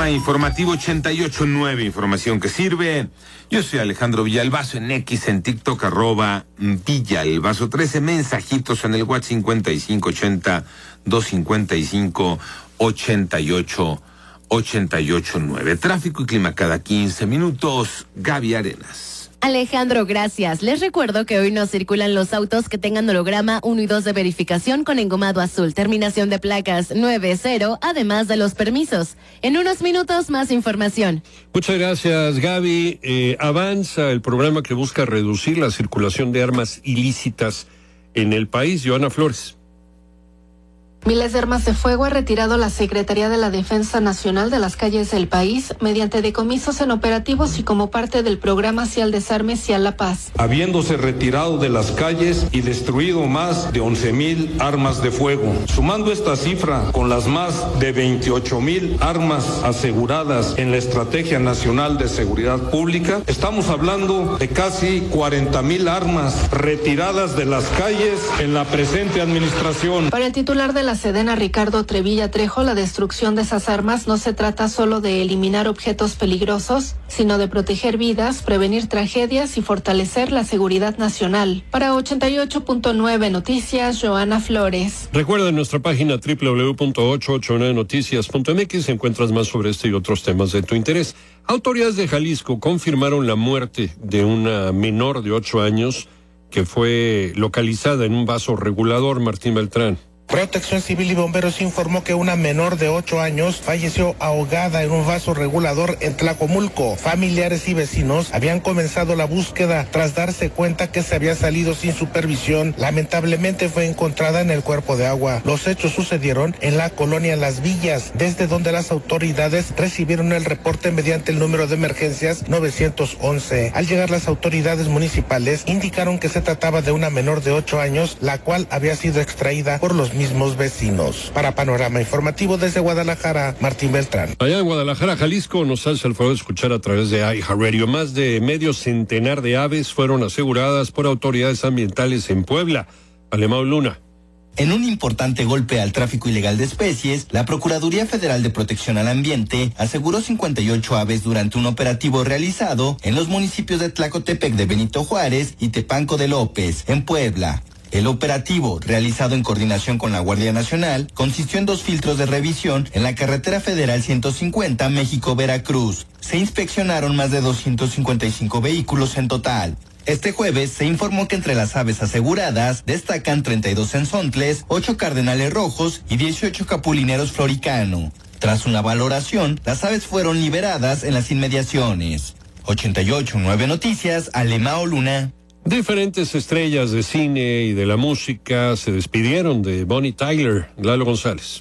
Sistema Informativo 88.9, información que sirve. Yo soy Alejandro Villalbazo en X, en TikTok, @Villalbazo 13, mensajitos en el WhatsApp 5580-255-8889. Tráfico y clima cada 15 minutos. Gaby Arenas. Alejandro, gracias. Les recuerdo que hoy no circulan los autos que tengan holograma 1 y 2 de verificación con engomado azul, terminación de placas 90, además de los permisos. En unos minutos, más información. Muchas gracias, Gaby. Avanza el programa que busca reducir la circulación de armas ilícitas en el país. Joana Flores. Miles de armas de fuego ha retirado la Secretaría de la Defensa Nacional de las calles del país mediante decomisos en operativos y como parte del programa hacia el desarme hacia la paz. Habiéndose retirado de las calles y destruido más de 11,000 armas de fuego. Sumando esta cifra con las más de 28,000 armas aseguradas en la Estrategia Nacional de Seguridad Pública, estamos hablando de casi 40,000 armas retiradas de las calles en la presente administración. Para el titular de la Sedena, Ricardo Trevilla Trejo, la destrucción de esas armas no se trata solo de eliminar objetos peligrosos, sino de proteger vidas, prevenir tragedias y fortalecer la seguridad nacional. Para 88.9 Noticias, Joana Flores. Recuerda en nuestra página www.889noticias.mx encuentras más sobre este y otros temas de tu interés. Autoridades de Jalisco confirmaron la muerte de una menor de 8 años que fue localizada en un vaso regulador. Martín Beltrán. Protección Civil y Bomberos informó que una menor de 8 años falleció ahogada en un vaso regulador en Tlacomulco. Familiares y vecinos habían comenzado la búsqueda tras darse cuenta que se había salido sin supervisión. Lamentablemente fue encontrada en el cuerpo de agua. Los hechos sucedieron en la colonia Las Villas, desde donde las autoridades recibieron el reporte mediante el número de emergencias 911. Al llegar las autoridades municipales indicaron que se trataba de una menor de 8 años, la cual había sido extraída por los mismos vecinos. Para Panorama Informativo desde Guadalajara, Martín Beltrán. Allá en Guadalajara, Jalisco, nos hace el favor de escuchar a través de iHeartRadio. Más de medio centenar de aves fueron aseguradas por autoridades ambientales en Puebla. Alemão Luna. En un importante golpe al tráfico ilegal de especies, la Procuraduría Federal de Protección al Ambiente aseguró 58 aves durante un operativo realizado en los municipios de Tlacotepec de Benito Juárez y Tepanco de López, en Puebla. El operativo, realizado en coordinación con la Guardia Nacional, consistió en 2 filtros de revisión en la carretera federal 150 México-Veracruz. Se inspeccionaron más de 255 vehículos en total. Este jueves se informó que entre las aves aseguradas destacan 32 enzontles, 8 cardenales rojos y 18 capulineros floricano. Tras una valoración, las aves fueron liberadas en las inmediaciones. 88.9 Noticias, Alemão Luna. Diferentes estrellas de cine y de la música se despidieron de Bonnie Tyler. Lalo González.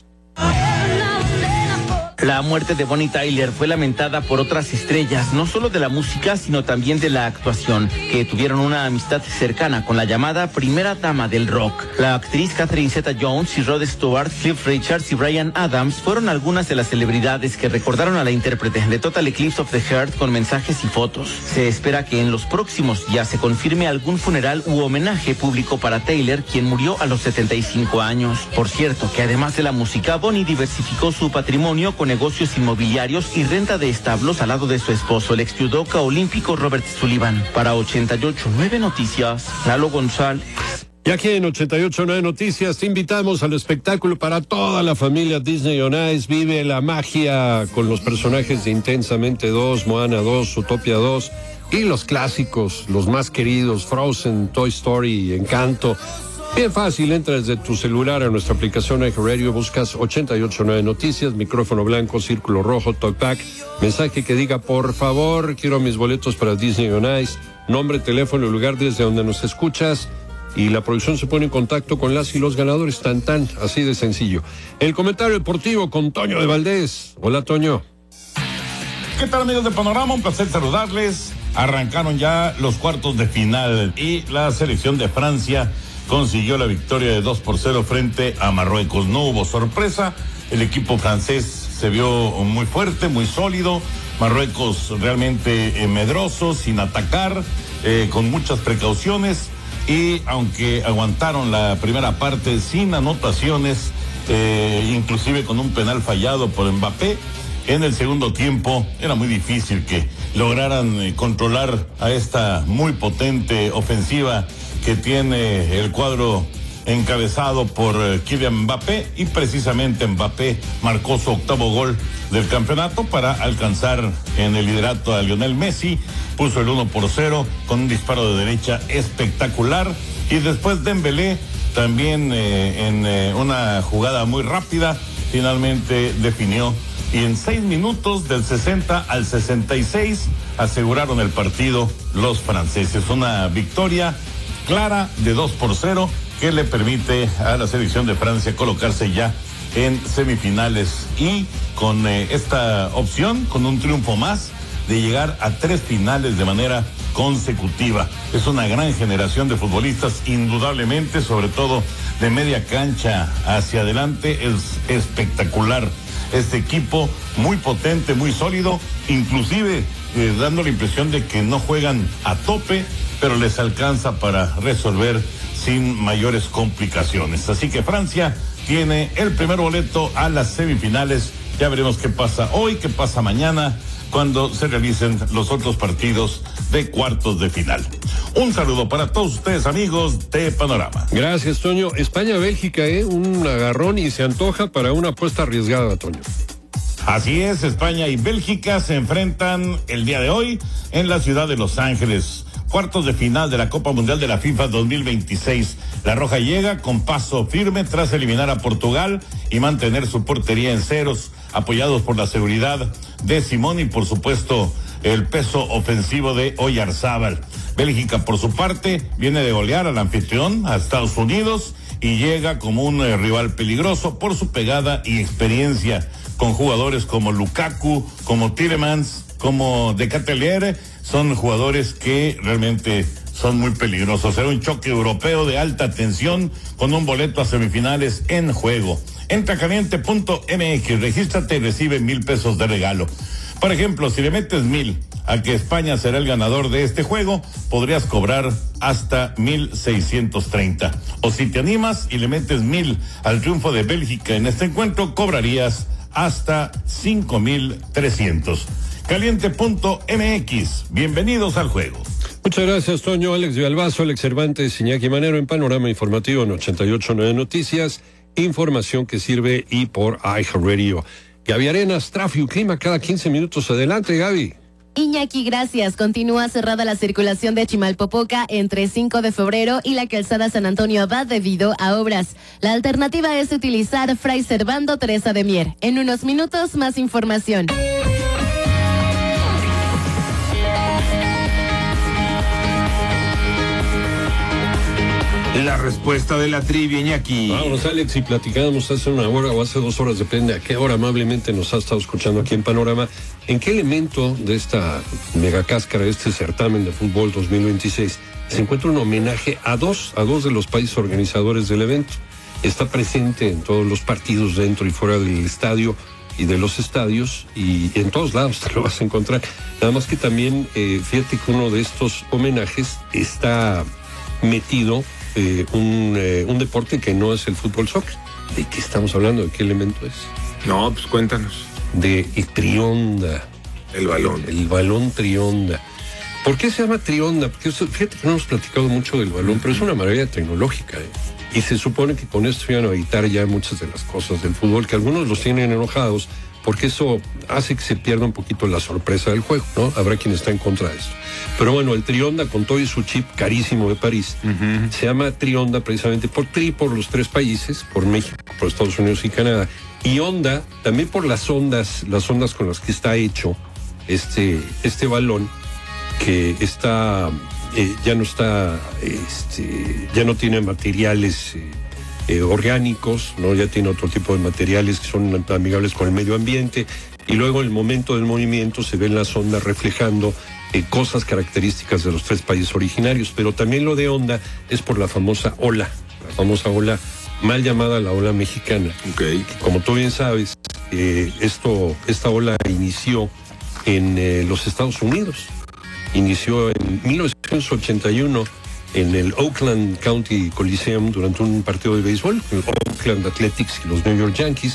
La muerte de Bonnie Tyler fue lamentada por otras estrellas, no solo de la música, sino también de la actuación, que tuvieron una amistad cercana con la llamada primera dama del rock. La actriz Catherine Zeta-Jones y Rod Stewart, Cliff Richards y Bryan Adams fueron algunas de las celebridades que recordaron a la intérprete de Total Eclipse of the Heart con mensajes y fotos. Se espera que en los próximos días se confirme algún funeral u homenaje público para Taylor, quien murió a los 75 años. Por cierto, que además de la música, Bonnie diversificó su patrimonio con negocios inmobiliarios y renta de establos al lado de su esposo, el ex judoka olímpico Robert Sullivan. Para 88.9 Noticias, Lalo González. Y aquí en 88.9 Noticias te invitamos al espectáculo para toda la familia Disney on Ice. Vive la magia con los personajes de Intensamente 2, Moana 2, Zootopia 2 y los clásicos, los más queridos, Frozen, Toy Story, Encanto. Bien fácil, entra desde tu celular a nuestra aplicación iHeartRadio, buscas 88.9 Noticias, micrófono blanco, círculo rojo, talkback, mensaje que diga, por favor, quiero mis boletos para Disney on Ice, nombre, teléfono y lugar desde donde nos escuchas, y la producción se pone en contacto con las y los ganadores, tan, así de sencillo. El comentario deportivo con Toño de Valdés. Hola, Toño. ¿Qué tal, amigos de Panorama? Un placer saludarles. Arrancaron ya los cuartos de final y la selección de Francia consiguió la victoria de 2-0 frente a Marruecos. No hubo sorpresa, el equipo francés se vio muy fuerte, muy sólido. Marruecos realmente medroso, sin atacar, con muchas precauciones, y aunque aguantaron la primera parte sin anotaciones, inclusive con un penal fallado por Mbappé, en el segundo tiempo era muy difícil que lograran controlar a esta muy potente ofensiva que tiene el cuadro encabezado por Kylian Mbappé, y precisamente Mbappé marcó su octavo gol del campeonato para alcanzar en el liderato a Lionel Messi. Puso el 1-0 con un disparo de derecha espectacular, y después Dembélé también en una jugada muy rápida finalmente definió, y en 6 minutos del 60 al 66 aseguraron el partido los franceses. Una victoria clara de 2-0 que le permite a la selección de Francia colocarse ya en semifinales, y con esta opción, con un triunfo más, de llegar a 3 finales de manera consecutiva. Es una gran generación de futbolistas, indudablemente, sobre todo de media cancha hacia adelante. Es espectacular este equipo, muy potente, muy sólido, inclusive dando la impresión de que no juegan a tope, pero les alcanza para resolver sin mayores complicaciones. Así que Francia tiene el primer boleto a las semifinales. Ya veremos qué pasa hoy, qué pasa mañana, cuando se realicen los otros partidos de cuartos de final. Un saludo para todos ustedes, amigos de Panorama. Gracias, Toño. España-Bélgica, un agarrón, y se antoja para una apuesta arriesgada, Toño. Así es, España y Bélgica se enfrentan el día de hoy en la ciudad de Los Ángeles. Cuartos de final de la Copa Mundial de la FIFA 2026. La Roja llega con paso firme tras eliminar a Portugal y mantener su portería en ceros, apoyados por la seguridad de Simón y, por supuesto, el peso ofensivo de Oyarzábal. Bélgica, por su parte, viene de golear al anfitrión, a Estados Unidos, y llega como un rival peligroso por su pegada y experiencia, con jugadores como Lukaku, como Tielemans, como De Ketelaere. Son jugadores que realmente son muy peligrosos. Será un choque europeo de alta tensión, con un boleto a semifinales en juego. Entra a caliente.mx, regístrate y recibe 1,000 pesos de regalo. Por ejemplo, si le metes 1,000 a que España será el ganador de este juego, podrías cobrar hasta 1,630. O si te animas y le metes 1,000 al triunfo de Bélgica en este encuentro, cobrarías hasta 5,300. Caliente.mx, bienvenidos al juego. Muchas gracias, Toño. Alex Villalbazo, Alex Cervantes, Iñaki Manero en Panorama Informativo en 88.9 Noticias. Información que sirve y por iHeartRadio. Gaby Arenas, tráfico y clima cada 15 minutos. Adelante, Gaby. Iñaki, gracias. Continúa cerrada la circulación de Chimalpopoca entre 5 de febrero y la calzada San Antonio Abad debido a obras. La alternativa es utilizar Fray Servando Teresa de Mier. En unos minutos, más información. La respuesta de la trivia, Iñaki. Vamos, Alex, y platicábamos hace una hora o hace 2 horas, depende a qué hora amablemente nos ha estado escuchando aquí en Panorama. ¿En qué elemento de esta megacáscara, de este certamen de fútbol 2026, se encuentra un homenaje a dos de los países organizadores del evento? Está presente en todos los partidos dentro y fuera del estadio y de los estadios, y en todos lados te lo vas a encontrar. Nada más que también, fíjate que uno de estos homenajes está metido un deporte que no es el fútbol soccer. ¿De qué estamos hablando? ¿De qué elemento es? No, pues cuéntanos. De trionda. El balón. El balón trionda. ¿Por qué se llama trionda? Porque fíjate que no hemos platicado mucho del balón, pero es una maravilla tecnológica. Y se supone que con esto iban a evitar ya muchas de las cosas del fútbol, que algunos los tienen enojados, porque eso hace que se pierda un poquito la sorpresa del juego, ¿no? Habrá quien está en contra de esto. Pero bueno, el Trionda, con todo y su chip carísimo de París, se llama Trionda precisamente por los 3 países, por México, por Estados Unidos y Canadá, y Onda también por las ondas con las que está hecho este balón, que está ya no tiene materiales orgánicos, ¿no? Ya tiene otro tipo de materiales que son amigables con el medio ambiente, y luego en el momento del movimiento se ven las ondas reflejando cosas características de los 3 países originarios. Pero también lo de Onda es por la famosa ola mal llamada la ola mexicana. Okay. Como tú bien sabes, esta ola inició en los Estados Unidos. Inició en 1981 en el Oakland County Coliseum durante un partido de béisbol, el Oakland Athletics y los New York Yankees.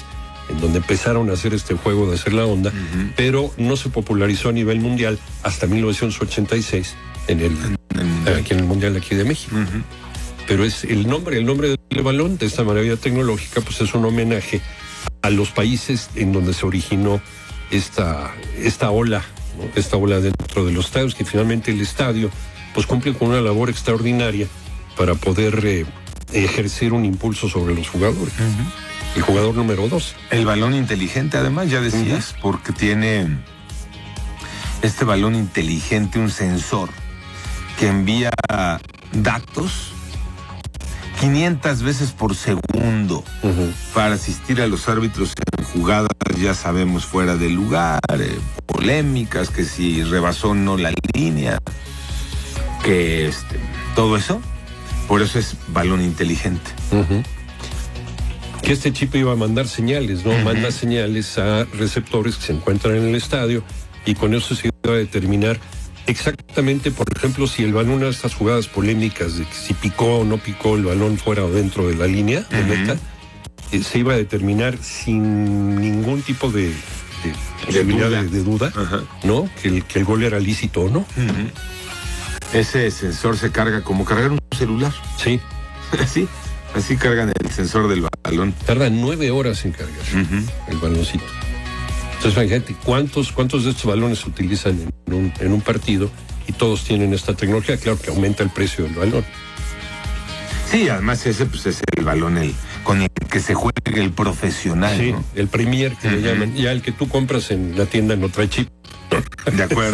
en donde empezaron a hacer este juego de hacer la onda, pero no se popularizó a nivel mundial hasta 1986 aquí en el Mundial de aquí de México. Pero es el nombre del balón, de esta maravilla tecnológica, pues es un homenaje a los países en donde se originó esta ola, ¿no? Esta ola dentro de los estadios, que finalmente el estadio pues cumple con una labor extraordinaria para poder ejercer un impulso sobre los jugadores. El jugador número 2. El balón inteligente, además, ya decías, porque tiene este balón inteligente un sensor que envía datos 500 veces por segundo para asistir a los árbitros en jugadas, ya sabemos, fuera de lugar, polémicas, que si rebasó o no la línea, que todo eso. Por eso es balón inteligente. Que este chip iba a mandar señales, ¿no? Manda señales a receptores que se encuentran en el estadio, y con eso se iba a determinar exactamente, por ejemplo, si el balón, estas jugadas polémicas de que si picó o no picó el balón fuera o dentro de la línea de meta, se iba a determinar sin ningún tipo de posibilidad de duda, ¿no? Que el gol era lícito o no. Ese sensor se carga como cargar un celular. Sí. Así cargan el sensor del balón. Tarda 9 horas en cargar el baloncito. Entonces, fíjate, ¿cuántos de estos balones se utilizan en un partido? Y todos tienen esta tecnología. Claro que aumenta el precio del balón. Sí, además ese pues es el balón con el que se juega el profesional. Sí, ¿no? El Premier, que le llaman. Ya el que tú compras en la tienda no trae chip. De acuerdo.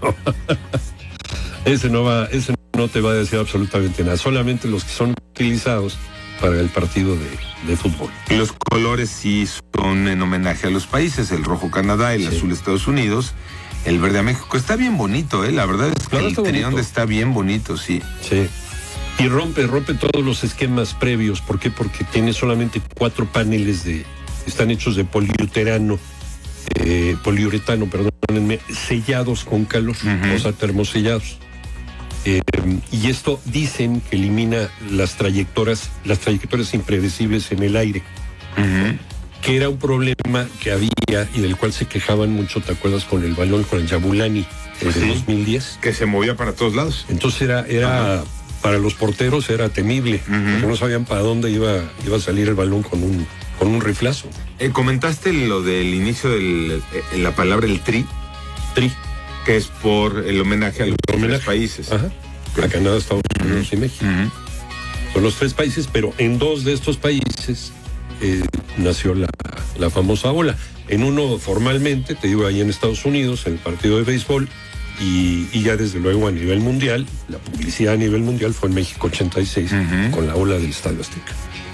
Ese no te va a decir absolutamente nada. Solamente los que son utilizados para el partido de fútbol. Los colores sí son en homenaje a los países: el rojo Canadá, el azul Estados Unidos, el verde a México. Está bien bonito, la verdad es que el trión está bien bonito, sí. Sí. Y rompe todos los esquemas previos. ¿Por qué? Porque tiene solamente 4 paneles están hechos de poliuretano, perdónenme, sellados con calor, o sea, termosellados. Y esto dicen que elimina las trayectorias impredecibles en el aire, que era un problema que había y del cual se quejaban mucho, ¿te acuerdas? Con el balón, con el Yabulani de 2010. Que se movía para todos lados. Entonces era para los porteros era temible, porque no sabían para dónde iba a salir el balón con un riflazo. Comentaste lo del inicio de la palabra el tri, que es por el homenaje a los 3 países. A Canadá, Estados Unidos y México. Son los 3 países, pero en 2 de estos países nació la famosa ola. En uno formalmente, te digo, ahí en Estados Unidos, en el partido de béisbol, y ya desde luego a nivel mundial, la publicidad a nivel mundial fue en México 86, con la ola del Estadio Azteca.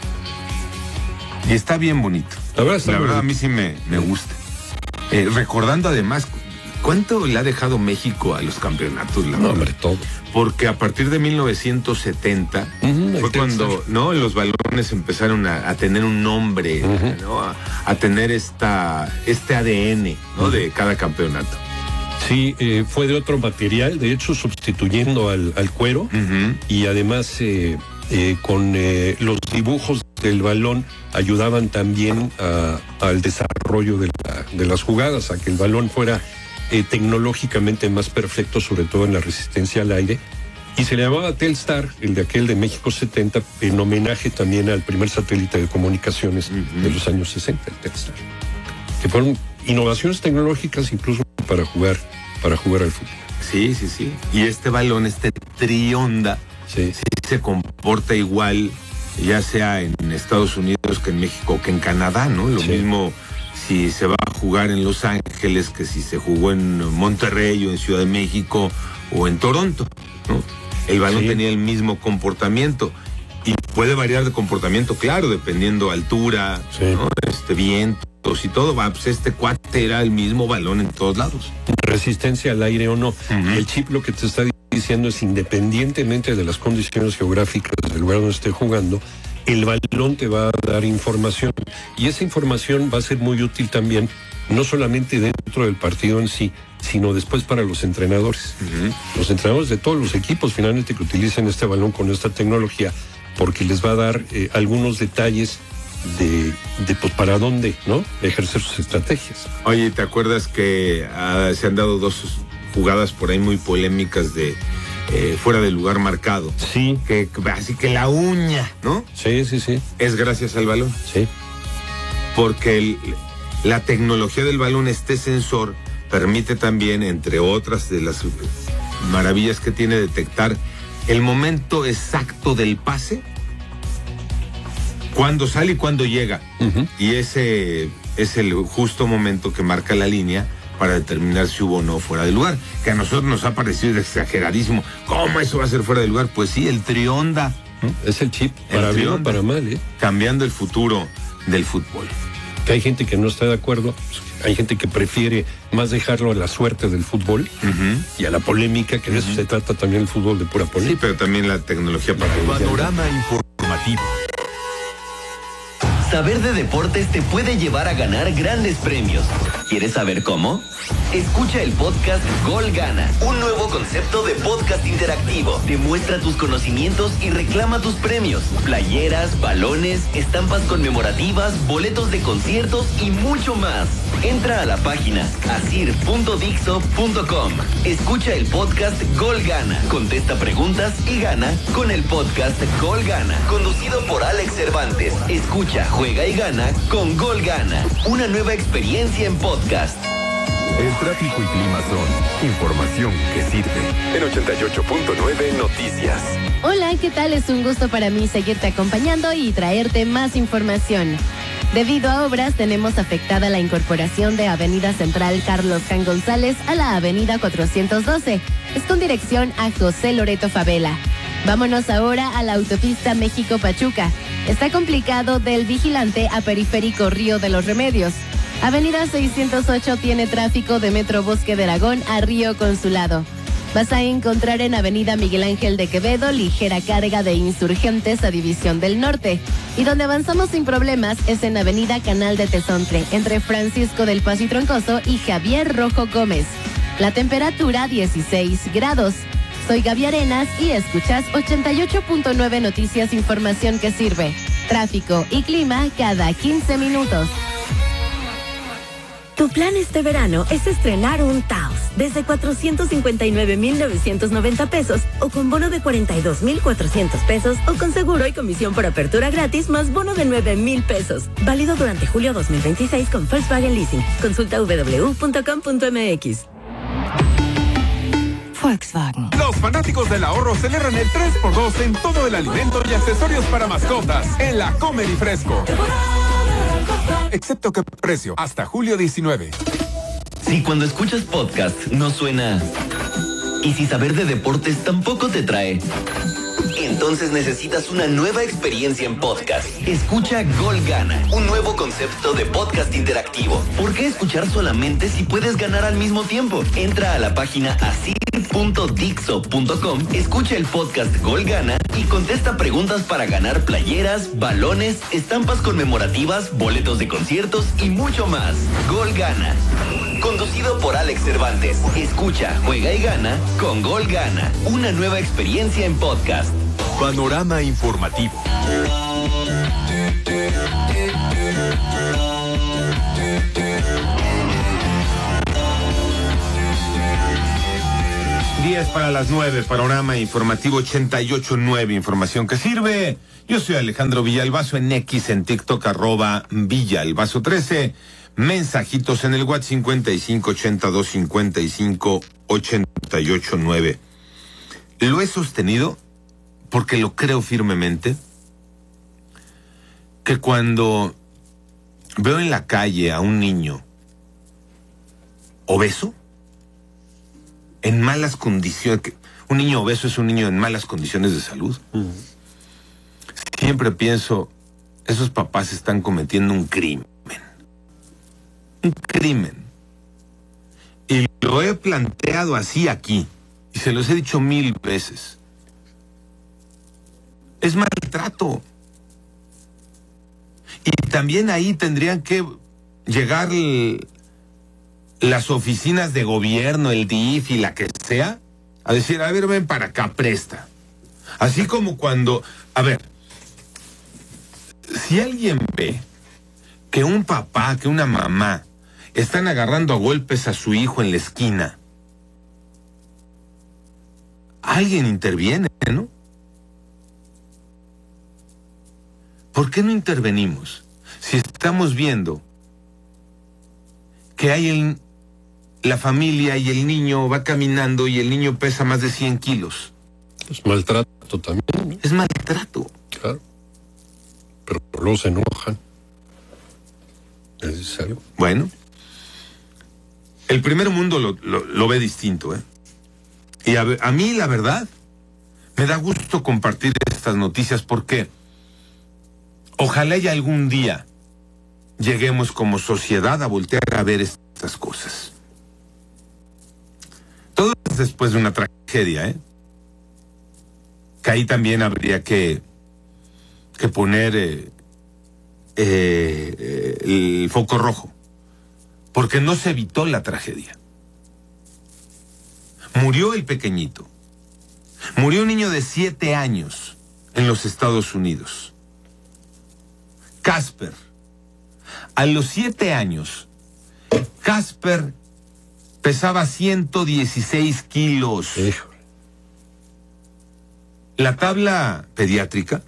Y está bien bonito. La verdad a mí sí me gusta. Recordando además cuánto le ha dejado México a los campeonatos. Hombre, todo. Porque a partir de 1970 fue cuando los balones empezaron a tener un nombre, ¿no? a tener este ADN, ¿no? de cada campeonato. Sí, fue de otro material, de hecho sustituyendo al cuero, y además con los dibujos del balón ayudaban también al desarrollo de las jugadas, a que el balón fuera tecnológicamente más perfecto, sobre todo en la resistencia al aire. Y se le llamaba Telstar, el de aquel de México 70, en homenaje también al primer satélite de comunicaciones de los años 60, el Telstar. Que fueron innovaciones tecnológicas incluso para jugar al fútbol. Sí. Y este balón, trionda, sí se comporta igual, ya sea en Estados Unidos que en México, que en Canadá, ¿no? Lo mismo si se va a jugar en Los Ángeles que si se jugó en Monterrey o en Ciudad de México o en Toronto, ¿no? El balón tenía el mismo comportamiento. Y puede variar de comportamiento, claro, dependiendo altura, ¿no? Vientos y todo. Pues este cuate era el mismo balón en todos lados. Resistencia al aire o no. El chip lo que te está diciendo es, independientemente de las condiciones geográficas del lugar donde esté jugando, el balón te va a dar información. Y esa información va a ser muy útil también, no solamente dentro del partido en sí, sino después para los entrenadores. Los entrenadores de todos los equipos finalmente que utilicen este balón con esta tecnología, porque les va a dar algunos detalles pues para dónde, ¿no? Ejercer sus estrategias. Oye, ¿te acuerdas que se han dado 2 jugadas por ahí muy polémicas de fuera del lugar marcado? Sí. Así que la uña, ¿no? Sí. Es gracias al balón. Sí. Porque la tecnología del balón, este sensor, permite también, entre otras de las maravillas que tiene, detectar el momento exacto del pase, cuándo sale y cuándo llega. Uh-huh. Y ese es el justo momento que marca la línea para determinar si hubo o no fuera de lugar, que a nosotros nos ha parecido exageradísimo. ¿Cómo eso va a ser fuera de lugar? Pues sí, el trionda. Es el chip, para bien o para mal, cambiando el futuro del fútbol. Que hay gente que no está de acuerdo, hay gente que prefiere más dejarlo a la suerte del fútbol y a la polémica, que de eso se trata también el fútbol, de pura polémica. Sí, pero también la tecnología para... Panorama informativo. Saber de deportes te puede llevar a ganar grandes premios. ¿Quieres saber cómo? Escucha el podcast Gol Gana, un nuevo concepto de podcast interactivo. Demuestra tus conocimientos y reclama tus premios. Playeras, balones, estampas conmemorativas, boletos de conciertos y mucho más. Entra a la página asir.dixo.com. Escucha el podcast Gol Gana. Contesta preguntas y gana con el podcast Gol Gana, conducido por Alex Cervantes. Escucha, juega y gana con Gol Gana. Una nueva experiencia en podcast. El tráfico y clima son información que sirve. En 88.9 Noticias. Hola, ¿qué tal? Es un gusto para mí seguirte acompañando y traerte más información. Debido a obras, tenemos afectada la incorporación de Avenida Central Carlos Jan González a la Avenida 412. Es con dirección a José Loreto Favela. Vámonos ahora a la autopista México-Pachuca. Está complicado del Vigilante a Periférico Río de los Remedios. Avenida 608 tiene tráfico de Metro Bosque de Aragón a Río Consulado. Vas a encontrar en Avenida Miguel Ángel de Quevedo ligera carga de Insurgentes a División del Norte. Y donde avanzamos sin problemas es en Avenida Canal de Tezontle, entre Francisco del Paso y Troncoso y Javier Rojo Gómez. La temperatura 16 grados. Soy Gaby Arenas y escuchas 88.9 Noticias, información que sirve. Tráfico y clima cada 15 minutos. Tu plan este verano es estrenar un Taos desde 459,990 pesos o con bono de 42,400 pesos o con seguro y comisión por apertura gratis más bono de 9,000 pesos. Válido durante julio 2026 con Volkswagen Leasing. Consulta www.com.mx. Volkswagen. Los fanáticos del ahorro celebran el 3x2 en todo el alimento y accesorios para mascotas en la Comer y Fresco. Excepto que precio, hasta julio 19. Si cuando escuchas podcast no suena, y si saber de deportes tampoco te trae, entonces necesitas una nueva experiencia en podcast. Escucha Gol Gana, un nuevo concepto de podcast interactivo. ¿Por qué escuchar solamente si puedes ganar al mismo tiempo? Entra a la página asir.dixo.com, escucha el podcast Gol Gana y contesta preguntas para ganar playeras, balones, estampas conmemorativas, boletos de conciertos y mucho más. Gol Gana, conducido por Alex Cervantes. Escucha, juega y gana con Gol Gana, una nueva experiencia en podcast. Panorama informativo. Días para las 9, panorama informativo 88.9, información que sirve. Yo soy Alejandro Villalbazo en X, en TikTok, @Villalbazo13. Mensajitos en el WhatsApp 5582558889. Lo he sostenido porque lo creo firmemente, que cuando veo en la calle a un niño obeso, en malas condiciones, un niño obeso es un niño en malas condiciones de salud, siempre pienso, esos papás están cometiendo un crimen. Un crimen. Y lo he planteado así aquí, y se los he dicho 1000 veces. Es maltrato. Y también ahí tendrían que llegar las oficinas de gobierno, el DIF y la que sea, a decir, a ver, ven para acá, presta. Así como cuando, a ver, si alguien ve ve que un papá, que una mamá están agarrando a golpes a su hijo en la esquina, alguien interviene, ¿no? ¿Por qué no intervenimos? Si estamos viendo que hay la familia y el niño va caminando y el niño pesa más de 100 kilos. Es maltrato también, ¿no? Es maltrato. Claro. Pero luego se enojan. Es necesario. Bueno. El primer mundo lo ve distinto, ¿eh? Y a mí, la verdad, me da gusto compartir estas noticias porque ojalá y algún día lleguemos como sociedad a voltear a ver estas cosas. Todo es después de una tragedia, ¿eh? Que ahí también habría que poner el foco rojo, porque no se evitó la tragedia. Murió el pequeñito. Murió un niño de 7 años en los Estados Unidos. Casper. A los 7 años, Casper pesaba 116 kilos. Híjole. La tabla pediátrica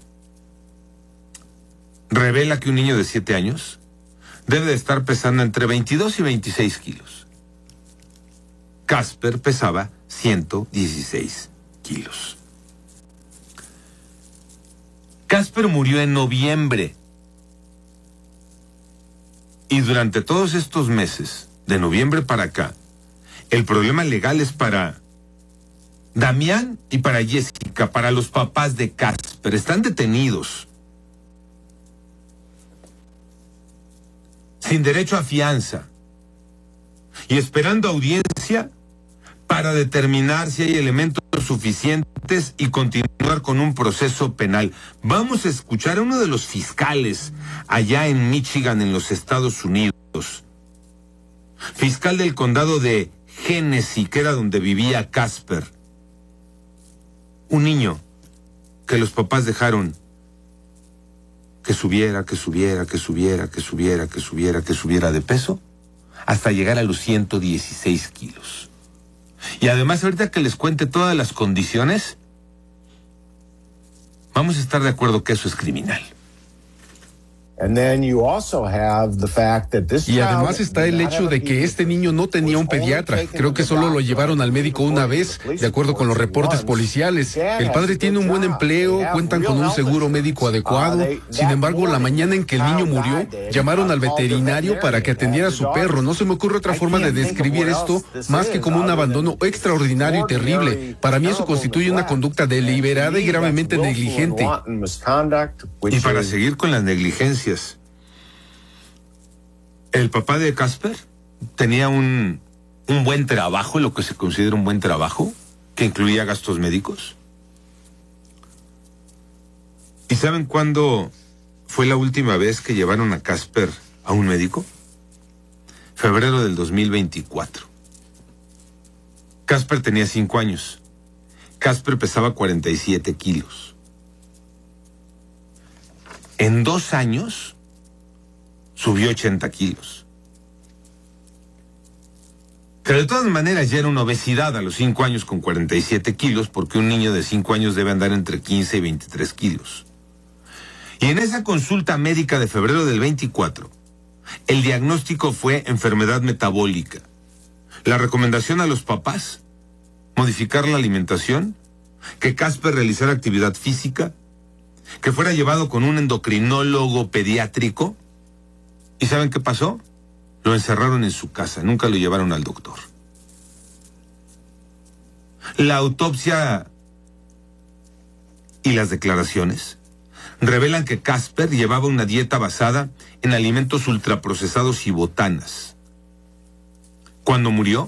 revela que un niño de 7 años debe de estar pesando entre 22 y 26 kilos. Casper pesaba 116 kilos. Casper murió en noviembre. Y durante todos estos meses, de noviembre para acá, el problema legal es para Damián y para Jessica, para los papás de Casper. Están detenidos, sin derecho a fianza y esperando audiencia para determinar si hay elementos suficientes y continuar con un proceso penal. Vamos a escuchar a uno de los fiscales allá en Michigan, en los Estados Unidos. Fiscal del condado de Genesee, que era donde vivía Casper. Un niño que los papás dejaron que subiera de peso hasta llegar a los 116 kilos. Y además, ahorita que les cuente todas las condiciones, vamos a estar de acuerdo que eso es criminal. Y además está el hecho de que este niño no tenía un pediatra. Creo que solo lo llevaron al médico una vez, de acuerdo con los reportes policiales. El padre tiene un buen empleo, cuentan con un seguro médico adecuado. Sin embargo, la mañana en que el niño murió, llamaron al veterinario para que atendiera a su perro. No se me ocurre otra forma de describir esto más que como un abandono extraordinario y terrible. Para mí eso constituye una conducta deliberada y gravemente negligente. Y para seguir con las negligencias, el papá de Casper tenía un buen trabajo, lo que se considera un buen trabajo, que incluía gastos médicos. ¿Y saben cuándo fue la última vez que llevaron a Casper a un médico? Febrero del 2024. Casper tenía 5 años. Casper pesaba 47 kilos. En 2 años subió 80 kilos. Pero de todas maneras ya era una obesidad a los 5 años con 47 kilos, porque un niño de 5 años debe andar entre 15 y 23 kilos. Y en esa consulta médica de febrero del 24, el diagnóstico fue enfermedad metabólica. La recomendación a los papás, modificar la alimentación, que Casper realizara actividad física, que fuera llevado con un endocrinólogo pediátrico. ¿Y saben qué pasó? Lo encerraron en su casa, nunca lo llevaron al doctor. La autopsia y las declaraciones revelan que Casper llevaba una dieta basada en alimentos ultraprocesados y botanas. Cuando murió,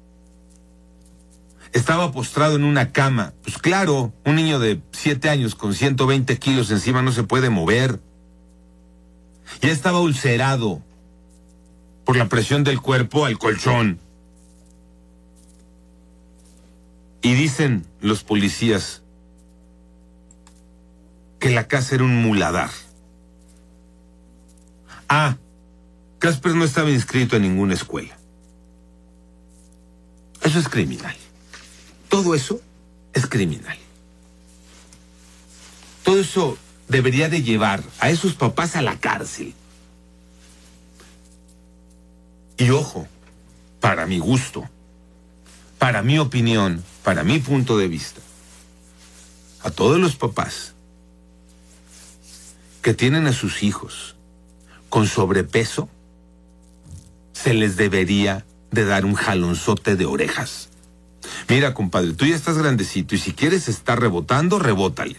estaba postrado en una cama. Pues claro, un niño de 7 años con 120 kilos encima no se puede mover. Ya estaba ulcerado por la presión del cuerpo al colchón. Y dicen los policías que la casa era un muladar. Casper no estaba inscrito en ninguna escuela. Eso es criminal. Todo eso es criminal. Todo eso debería de llevar a esos papás a la cárcel. Y ojo, para mi gusto, para mi opinión, para mi punto de vista, a todos los papás que tienen a sus hijos con sobrepeso, se les debería de dar un jalonzote de orejas. Mira, compadre, tú ya estás grandecito y si quieres estar rebotando, rebótale.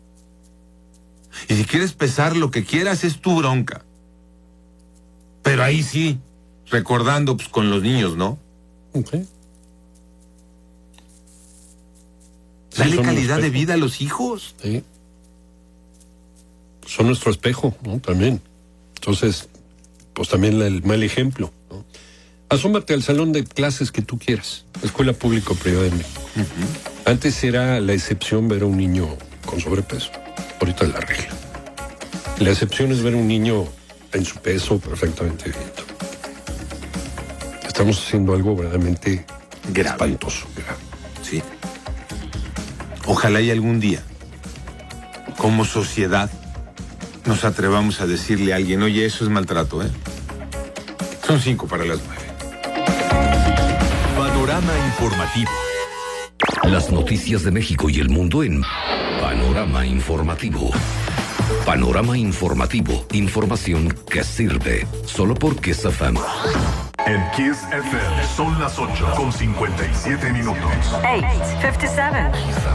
Y si quieres pesar lo que quieras, es tu bronca. Pero ahí sí, recordando pues, con los niños, ¿no? Okay. Dale calidad de vida a los hijos. Sí. Son nuestro espejo, ¿no? También. Entonces, pues también el mal ejemplo, ¿no? Asómate al salón de clases que tú quieras, escuela pública o privada en México. Antes era la excepción ver a un niño con sobrepeso. Ahorita es la regla. La excepción es ver a un niño en su peso perfectamente bien. Estamos haciendo algo verdaderamente espantoso. Grave. Sí. Ojalá y algún día, como sociedad, nos atrevamos a decirle a alguien, oye, eso es maltrato, ¿eh? Son 5 para las 9. Panorama informativo. Las noticias de México y el mundo en Panorama Informativo. Panorama Informativo. Información que sirve. Solo por Kiss FM. En Kiss FM son las 8:57. 8:57.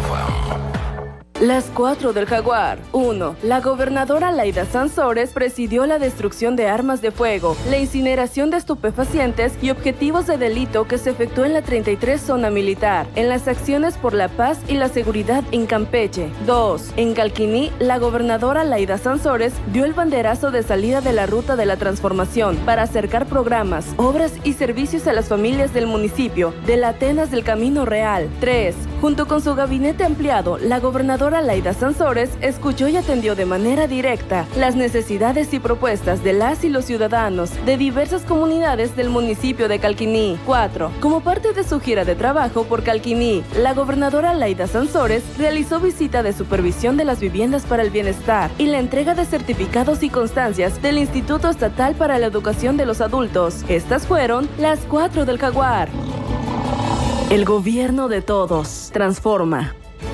Las 4 del Jaguar. 1. La gobernadora Laida Sansores presidió la destrucción de armas de fuego, la incineración de estupefacientes y objetivos de delito que se efectuó en la 33 Zona Militar, en las acciones por la paz y la seguridad en Campeche. 2. En Calquiní, la gobernadora Laida Sansores dio el banderazo de salida de la Ruta de la Transformación para acercar programas, obras y servicios a las familias del municipio de la Atenas del Camino Real. 3. Junto con su gabinete ampliado, la gobernadora Laida Sansores escuchó y atendió de manera directa las necesidades y propuestas de las y los ciudadanos de diversas comunidades del municipio de Calquiní. 4. Como parte de su gira de trabajo por Calquiní, la gobernadora Laida Sansores realizó visita de supervisión de las viviendas para el bienestar y la entrega de certificados y constancias del Instituto Estatal para la Educación de los Adultos. Estas fueron las 4 del Jaguar. El gobierno de todos transforma.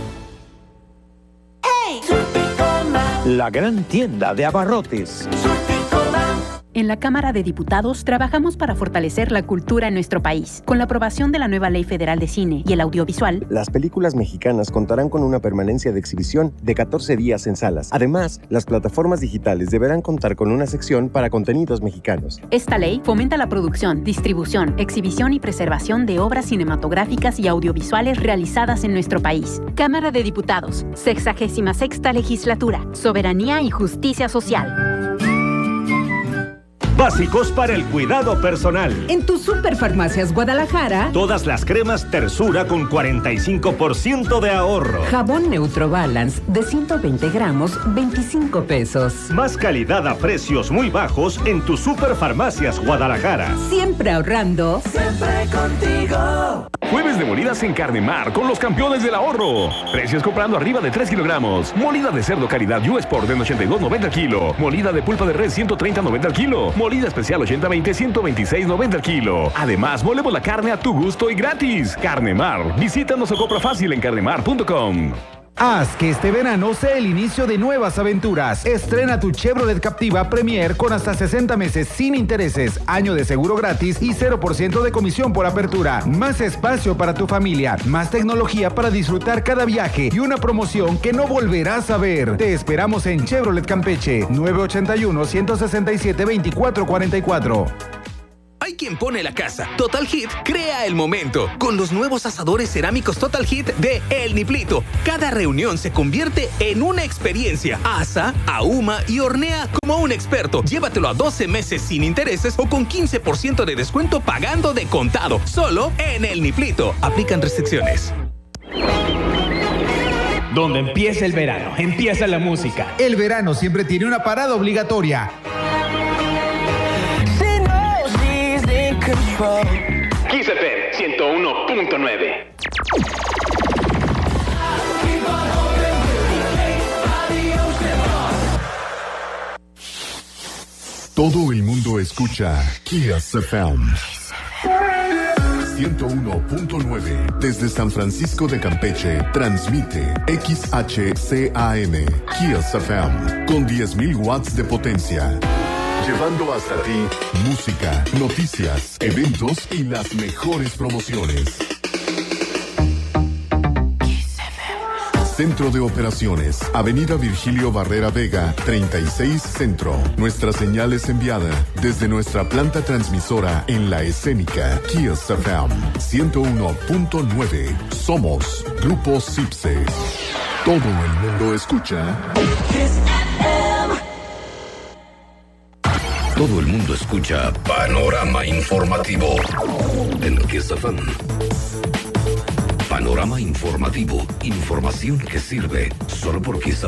La gran tienda de abarrotes. En la Cámara de Diputados trabajamos para fortalecer la cultura en nuestro país. Con la aprobación de la nueva Ley Federal de Cine y el Audiovisual, las películas mexicanas contarán con una permanencia de exhibición de 14 días en salas. Además, las plataformas digitales deberán contar con una sección para contenidos mexicanos. Esta ley fomenta la producción, distribución, exhibición y preservación de obras cinematográficas y audiovisuales realizadas en nuestro país. Cámara de Diputados, 66ª Legislatura, Soberanía y Justicia Social. Básicos para el cuidado personal. En tu Superfarmacias Guadalajara, todas las cremas Tersura con 45% de ahorro. Jabón Neutro Balance de 120 gramos, 25 pesos. Más calidad a precios muy bajos en tu Superfarmacias Guadalajara. Siempre ahorrando. Siempre contigo. Jueves de molidas en Carnemar con los campeones del ahorro. Precios comprando arriba de 3 kilogramos. Molida de cerdo calidad US Sport de 82.90 al kilo. Molida de pulpa de res 130.90 al kilo. Molida especial 80-20, 126.90 al kilo. Además, molemos la carne a tu gusto y gratis. Carnemar. Visítanos o compra fácil en carnemar.com. Haz que este verano sea el inicio de nuevas aventuras. Estrena tu Chevrolet Captiva Premier con hasta 60 meses sin intereses, año de seguro gratis y 0% de comisión por apertura. Más espacio para tu familia, más tecnología para disfrutar cada viaje y una promoción que no volverás a ver. Te esperamos en Chevrolet Campeche, 981-167-2444. Hay quien pone la casa. Total Hit crea el momento. Con los nuevos asadores cerámicos Total Hit de El Niplito. Cada reunión se convierte en una experiencia. Asa, ahuma y hornea como un experto. Llévatelo a 12 meses sin intereses o con 15% de descuento pagando de contado. Solo en El Niplito. Aplican restricciones. Donde empieza el verano, empieza la música. El verano siempre tiene una parada obligatoria. Kiss FM 101.9. Todo el mundo escucha Kiss FM 101.9. Desde San Francisco de Campeche, transmite XHCAM Kiss FM con 10.000 watts de potencia. Llevando hasta ti música, noticias, eventos y las mejores promociones. Centro de Operaciones, Avenida Virgilio Barrera Vega, 36 Centro. Nuestra señal es enviada desde nuestra planta transmisora en La Escénica, Kiss FM 101.9. Somos Grupo Cipse. Todo el mundo escucha Kiss FM. Todo el mundo escucha Panorama Informativo en Kiss FM. Panorama Informativo. Información que sirve solo por Kiss